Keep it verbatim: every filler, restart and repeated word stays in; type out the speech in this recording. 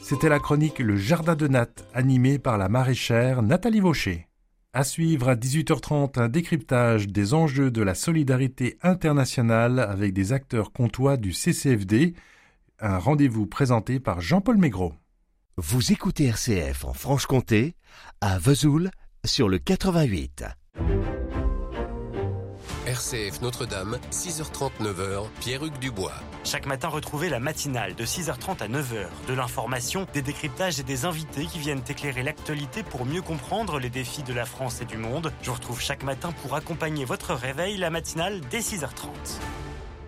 C'était la chronique Le Jardin de Nat, animée par la maraîchère Nathalie Vaucher. À suivre à dix-huit heures trente, un décryptage des enjeux de la solidarité internationale avec des acteurs comtois du C C F D. Un rendez-vous présenté par Jean-Paul Maigret. Vous écoutez R C F en Franche-Comté, à Vesoul, sur le quatre-vingt-huit. R C F Notre-Dame, six heures trente, neuf heures, Pierre-Hugues Dubois. Chaque matin, retrouvez la matinale de six heures trente à neuf heures. De l'information, des décryptages et des invités qui viennent éclairer l'actualité pour mieux comprendre les défis de la France et du monde. Je vous retrouve chaque matin pour accompagner votre réveil, la matinale dès six heures trente.